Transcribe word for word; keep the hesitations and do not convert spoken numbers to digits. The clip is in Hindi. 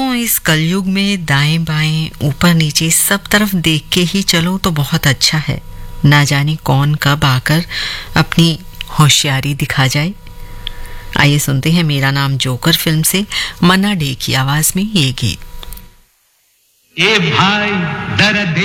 दोस्तों, इस कलयुग में दाएं बाएं ऊपर नीचे सब तरफ देख के ही चलो तो बहुत अच्छा है। ना जाने कौन कब आकर अपनी होशियारी दिखा जाए। आइए सुनते हैं मेरा नाम जोकर फिल्म से मन्ना डे की आवाज में ये गीत। ए भाई दर्द